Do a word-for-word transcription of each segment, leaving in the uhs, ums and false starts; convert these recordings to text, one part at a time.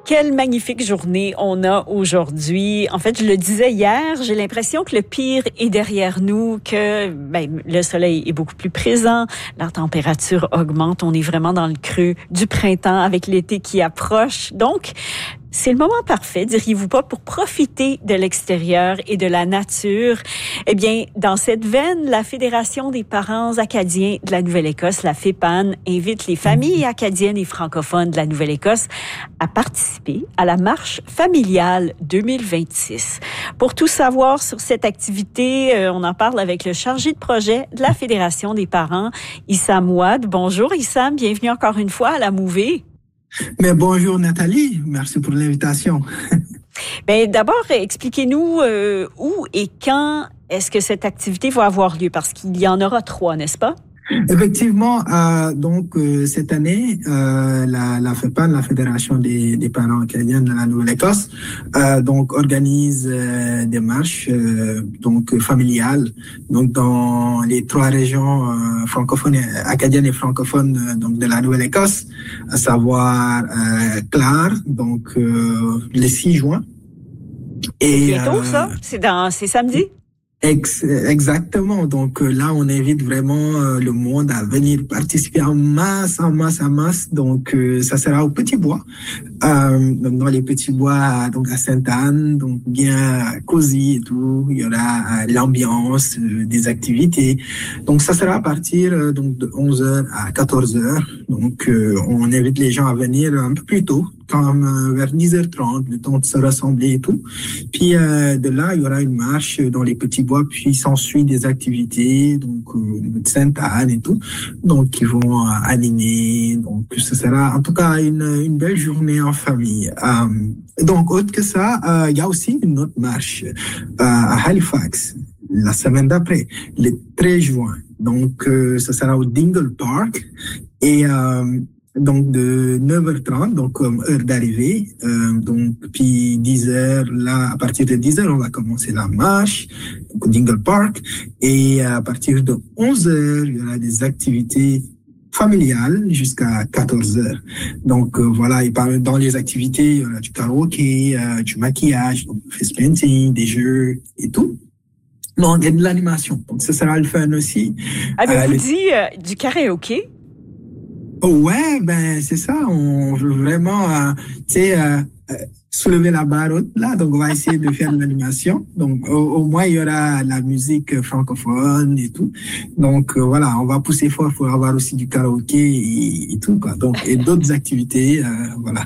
Quelle magnifique journée on a aujourd'hui. En fait, je le disais hier, j'ai l'impression que le pire est derrière nous, que ben, le soleil est beaucoup plus présent, la température augmente, on est vraiment dans le creux du printemps avec l'été qui approche. Donc, c'est le moment parfait, diriez-vous pas, pour profiter de l'extérieur et de la nature. Eh bien, dans cette veine, la Fédération des parents acadiens de la Nouvelle-Écosse, la FEPAN, invite les familles acadiennes et francophones de la Nouvelle-Écosse à participer à la marche familiale deux mille vingt-six. Pour tout savoir sur cette activité, euh, on en parle avec le chargé de projet de la Fédération des parents, Issam Ouad. Bonjour Issam, bienvenue encore une fois à la Mouvée. Mais bonjour Nathalie, merci pour l'invitation. Ben d'abord, expliquez-nous euh, où et quand est-ce que cette activité va avoir lieu, parce qu'il y en aura trois, n'est-ce pas? Effectivement, euh, donc euh, cette année, euh, la, la FEPAN, la Fédération des, des parents acadiens de la Nouvelle-Écosse, euh, donc organise euh, des marches euh, donc familiales, donc dans les trois régions euh, francophones, acadiennes et francophones euh, donc de la Nouvelle-Écosse, à savoir euh, Clare, donc euh, le six juin. Et bientôt, euh, ça, c'est dans, c'est samedi. Ex- exactement. Donc euh, là, on invite vraiment euh, le monde à venir participer en masse, en masse, en masse. Donc euh, ça sera au Petit Bois, euh, donc dans les Petits Bois, donc à Sainte-Anne, donc bien cosy et tout. Il y aura euh, l'ambiance, euh, des activités. Donc ça sera à partir euh, donc de onze heures à quatorze heures. Donc euh, on invite les gens à venir un peu plus tôt, comme euh, vers dix heures trente, le temps de se rassembler et tout. Puis euh, de là, il y aura une marche dans les Petits Bois, puis s'ensuit des activités, donc euh, de Sainte-Anne et tout, donc qui vont euh, animer. Donc ce sera en tout cas une, une belle journée en famille. Euh, donc autre que ça, euh, il y a aussi une autre marche euh, à Halifax la semaine d'après, le treize juin. Donc euh, ce sera au Dingle Park et euh, donc de neuf heures trente, donc comme heure d'arrivée, euh, donc puis dix heures, là, à partir de dix heures, on va commencer la marche au Dingle Park, et à partir de onze heures, il y aura des activités familiales jusqu'à quatorze heures. Donc euh, voilà, et par, dans les activités, il y aura du karaoké, euh, du maquillage, donc face painting, des jeux et tout. Donc, il y a de l'animation, donc ça sera le fun aussi. Ah, mais euh, vous le... dites euh, du karaoké? Oh ouais, ben c'est ça, on veut vraiment, euh, tu sais, euh, euh, soulever la barre haute là, donc on va essayer de faire de l'animation. Donc au, au moins il y aura la musique francophone et tout. Donc euh, voilà, on va pousser fort pour avoir aussi du karaoké et, et tout quoi. Donc et d'autres activités, euh, voilà.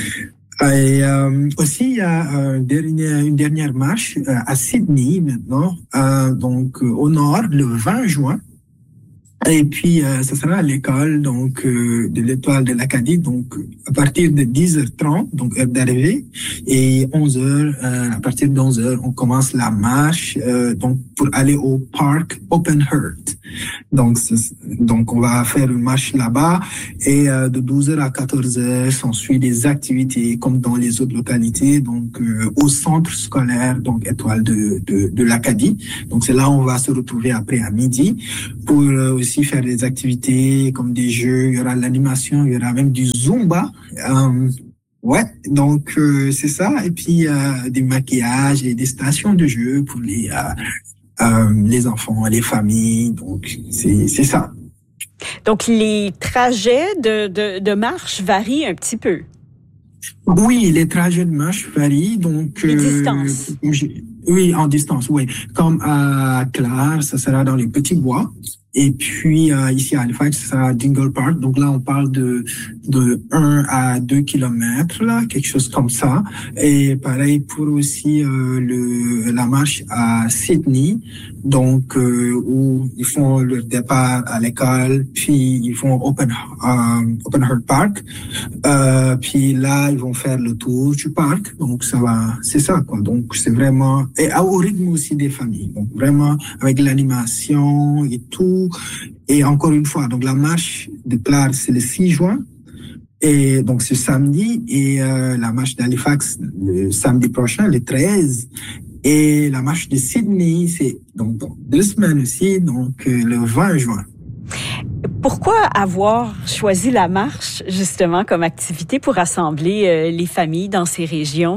Et euh, aussi il y a euh, dernière, une dernière marche euh, à Sydney maintenant, euh, donc euh, au nord le vingt juin. Et puis, euh, ça sera à l'école, donc, euh, de l'Étoile de l'Acadie, donc, à partir de dix heures trente, donc, heure d'arrivée, et onze heures, euh, à partir de onze heures, on commence la marche, euh, donc, pour aller au parc Open Heart. Donc, donc, on va faire une marche là-bas, et euh, de douze heures à quatorze heures, s'ensuit des activités, comme dans les autres localités, donc, euh, au centre scolaire, donc, Étoile de, de, de l'Acadie. Donc, c'est là où on va se retrouver après à midi, pour euh, aussi faire des activités comme des jeux, il y aura l'animation, il y aura même du Zumba. Euh, ouais, donc euh, c'est ça. Et puis euh, des maquillages et des stations de jeux pour les euh, euh, les enfants, les familles. Donc c'est c'est ça. Donc les trajets de de, de marche varient un petit peu. Oui, les trajets de marche varient. Donc les euh, distances. Oui, en distance, oui. Comme à Clare, ça sera dans les Petits Bois. Et puis, euh, ici à Halifax, ça sera Dingle Park. Donc là, on parle de, de un à deux kilomètres, là, quelque chose comme ça. Et pareil pour aussi, euh, le, la marche à Sydney. Donc, euh, où ils font le départ à l'école, puis ils font Open, euh, Open Heart Park. Euh, puis là, ils vont faire le tour du parc. Donc, ça va, c'est ça, quoi. Donc, c'est vraiment, et au rythme aussi des familles. Donc, vraiment, avec l'animation et tout. Et encore une fois, donc la marche de Clare, c'est le six juin. Et donc, c'est samedi. Et euh, la marche d'Halifax, le samedi prochain, le treize. Et la marche de Sydney, c'est donc dans deux semaines aussi, donc euh, le vingt juin. Pourquoi avoir choisi la marche, justement, comme activité pour rassembler euh, les familles dans ces régions?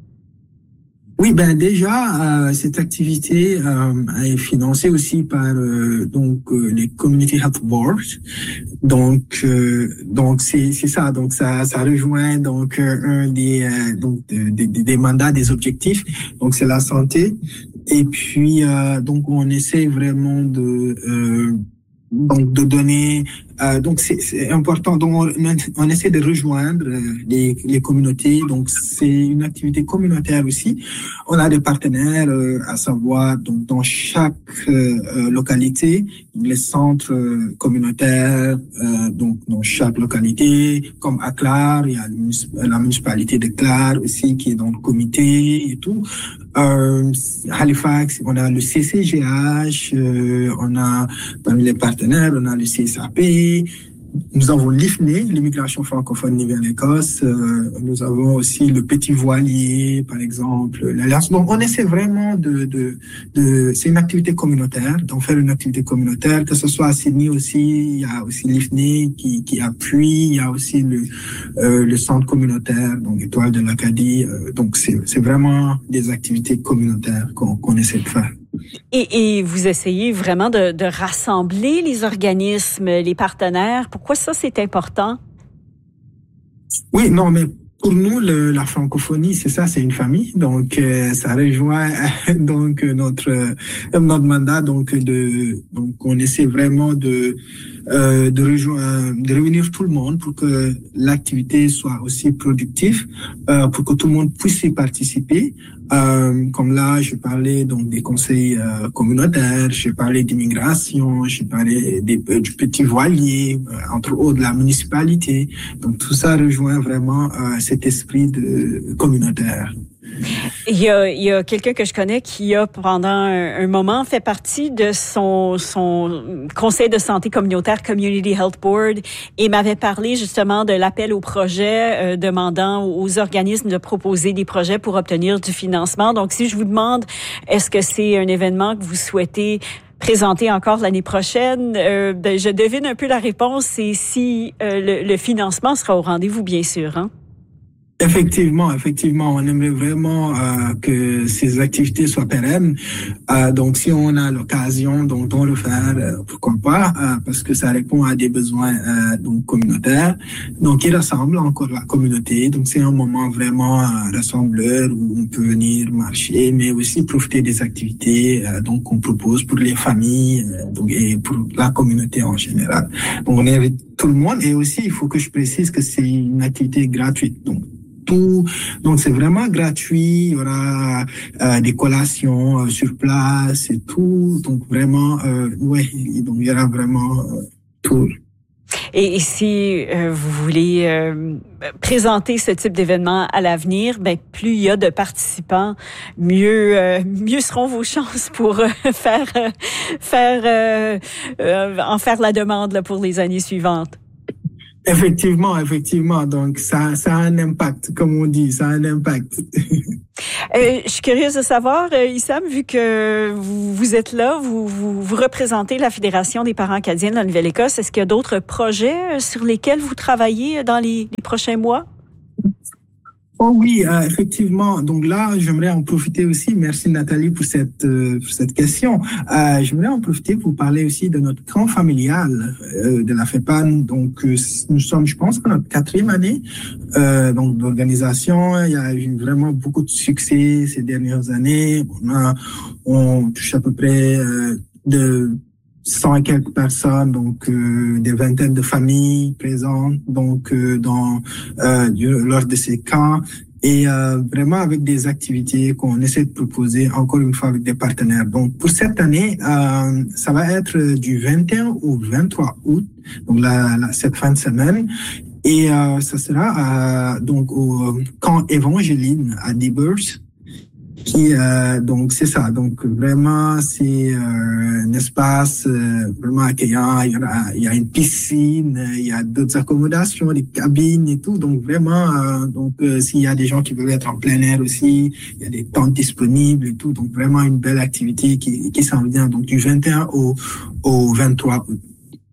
Oui, ben déjà, euh, cette activité euh, est financée aussi par euh, donc euh, les Community Health Boards. Donc, euh, donc c'est c'est ça. Donc ça ça rejoint donc euh, un des euh, donc des, des, des mandats, des objectifs. Donc c'est la santé. Et puis euh, donc on essaie vraiment de euh, donc de donner euh, donc c'est, c'est important, donc on, on essaie de rejoindre les, les communautés, donc c'est une activité communautaire aussi. On a des partenaires euh, à savoir donc dans chaque euh, localité, les centres euh, communautaires euh, donc dans chaque localité, comme à Clare, il y a la municipalité de Clare aussi qui est dans le comité et tout. Euh, Halifax, on a le C C G H, euh, on a parmi les partenaires, on a le C S A P. Nous avons l'I F N E, l'immigration francophone Nouvelle-Écosse. Euh, nous avons aussi le Petit Voilier, par exemple, l'Alliance. Donc, on essaie vraiment de, de, de, c'est une activité communautaire, d'en faire une activité communautaire, que ce soit à Sydney aussi, il y a aussi l'I F N E qui, qui appuie, il y a aussi le, euh, le centre communautaire, donc Étoile de l'Acadie. Euh, donc, c'est, c'est vraiment des activités communautaires qu'on, qu'on essaie de faire. Et, et vous essayez vraiment de, de rassembler les organismes, les partenaires. Pourquoi ça, c'est important? Oui, non, mais pour nous, le, la francophonie, c'est ça, c'est une famille. Donc, euh, ça rejoint donc notre euh, notre mandat. Donc, de donc on essaie vraiment de euh, de rejoindre, de réunir tout le monde pour que l'activité soit aussi productive, euh, pour que tout le monde puisse y participer. Euh, comme là, je parlais donc des conseils euh, communautaires, je parlais d'immigration, je parlais des, euh, du Petit Voilier, euh, entre autres de la municipalité. Donc tout ça rejoint vraiment euh, cet esprit de communautaire. Il y a, il y a quelqu'un que je connais qui a pendant un, un moment fait partie de son, son conseil de santé communautaire, Community Health Board, et m'avait parlé justement de l'appel au projet euh, demandant aux organismes de proposer des projets pour obtenir du financement. Donc, si je vous demande, est-ce que c'est un événement que vous souhaitez présenter encore l'année prochaine? Euh, ben, je devine un peu la réponse, c'est si euh, le, le financement sera au rendez-vous, bien sûr, hein? Effectivement, effectivement, on aimerait vraiment euh, que ces activités soient pérennes. Euh, donc, si on a l'occasion, donc on le faire, euh, pourquoi pas, euh, parce que ça répond à des besoins euh, donc communautaires. Donc, il rassemble encore la communauté. Donc, c'est un moment vraiment euh, rassembleur où on peut venir marcher, mais aussi profiter des activités euh, donc qu'on propose pour les familles euh, donc et pour la communauté en général. Donc, on invite tout le monde, et aussi il faut que je précise que c'est une activité gratuite. Donc, tout. Donc, c'est vraiment gratuit. Il y aura euh, des collations euh, sur place et tout. Donc, vraiment, euh, ouais, donc il y aura vraiment euh, tout. Et, et si euh, vous voulez euh, présenter ce type d'événement à l'avenir, ben plus il y a de participants, mieux euh, mieux seront vos chances pour euh, faire euh, faire euh, euh, en faire la demande là, pour les années suivantes. Effectivement, effectivement. Donc, ça, ça a un impact, comme on dit, ça a un impact. euh, je suis curieuse de savoir, euh, Issam, vu que vous, vous êtes là, vous, vous, vous représentez la Fédération des parents acadiens de la Nouvelle-Écosse, est-ce qu'il y a d'autres projets sur lesquels vous travaillez dans les, les prochains mois? Oh oui, euh, effectivement. Donc là, j'aimerais en profiter aussi. Merci Nathalie pour cette euh, pour cette question. Euh, j'aimerais en profiter pour parler aussi de notre camp familial euh, de la FEPAN. Donc euh, nous sommes, je pense, à notre quatrième année euh, donc d'organisation. Il y a eu vraiment beaucoup de succès ces dernières années. On a on touche à peu près euh, de cent et quelques personnes, donc euh, des vingtaines de familles présentes, donc euh, dans euh, lors de ces camps, et euh, vraiment avec des activités qu'on essaie de proposer encore une fois avec des partenaires. Donc pour cette année, euh, ça va être du vingt et un au vingt-trois août, donc la, la, cette fin de semaine. Et euh, ça sera euh, donc au camp Évangéline à Dibers. Qui euh, donc c'est ça, donc vraiment c'est euh, un espace euh, vraiment accueillant. Il y a, il y a une piscine, il y a d'autres accommodations, des cabines et tout. Donc vraiment, euh, donc euh, s'il y a des gens qui veulent être en plein air aussi, il y a des tentes disponibles et tout. Donc vraiment une belle activité qui qui s'en vient. Donc du vingt et un au au vingt-trois août.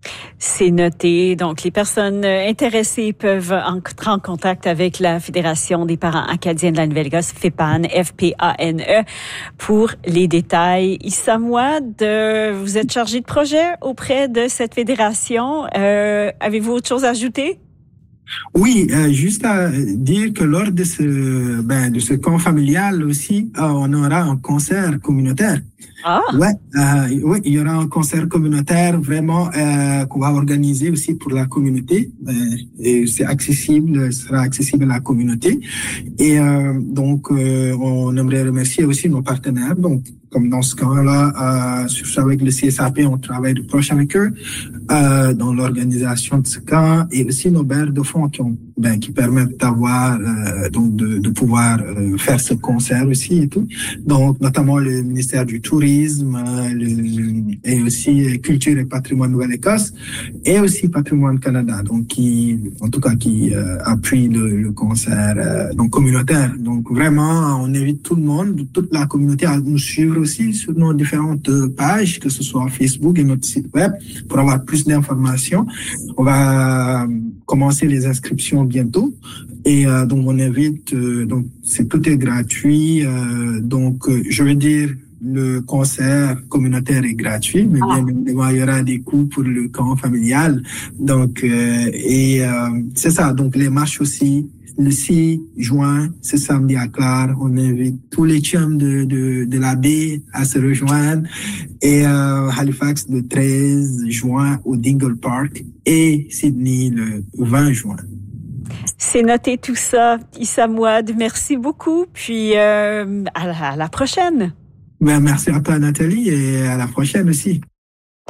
C'est noté. Donc, les personnes intéressées peuvent entrer en contact avec la Fédération des parents acadiens de la Nouvelle-Écosse, FEPAN, F P A N E, pour les détails. Issa Mouad, vous êtes chargé de projet auprès de cette fédération. Euh, avez-vous autre chose à ajouter? Oui, euh, juste à dire que lors de ce, ben, de ce camp familial aussi, euh, on aura un concert communautaire. Ah. Ouais, euh, ouais, il y aura un concert communautaire vraiment euh, qu'on va organiser aussi pour la communauté. Euh, et c'est accessible, sera accessible à la communauté. Et euh, donc, euh, on aimerait remercier aussi nos partenaires. Donc, comme dans ce cas-là, euh, surtout avec le C S A P, on travaille de proche avec eux euh, dans l'organisation de ce camp, et aussi nos bailleurs de fonds qui ont, ben, qui permettent d'avoir euh, donc de, de pouvoir euh, faire ce concert aussi et tout. Donc, notamment le ministère du Tourisme euh, le, et aussi Culture et Patrimoine Nouvelle-Écosse et aussi Patrimoine Canada. Donc, qui, en tout cas, qui euh, appuie le, le concert euh, donc communautaire. Donc, vraiment, on invite tout le monde, toute la communauté à nous suivre aussi sur nos différentes pages, que ce soit Facebook et notre site web, pour avoir plus d'informations. On va commencer les inscriptions bientôt, et euh, donc on invite, euh, donc c'est tout est gratuit, euh, donc euh, je veux dire le concert communautaire est gratuit, mais bien évidemment il y aura des coûts pour le camp familial, donc euh, et euh, c'est ça, donc les marches aussi. Le six juin, ce samedi à Clare, on invite tous les chums de, de, de la baie à se rejoindre. Et euh, Halifax le treize juin au Dingle Park et Sydney le vingt juin. C'est noté tout ça. Issa Mouad, merci beaucoup. Puis euh, à, la, à la prochaine. Ben, merci à toi Nathalie et à la prochaine aussi.